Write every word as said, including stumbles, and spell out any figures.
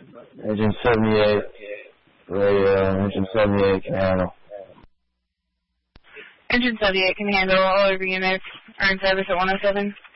Engine seventy-eight, radio, engine seventy-eight can handle. Engine seventy-eight can handle all over units. Earn service at one oh seven.